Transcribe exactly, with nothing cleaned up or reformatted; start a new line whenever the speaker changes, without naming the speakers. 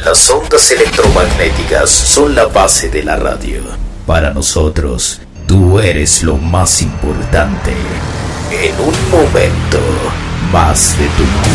Las ondas electromagnéticas son la base de la radio. Para nosotros, tú eres lo más importante. En un momento, más de tu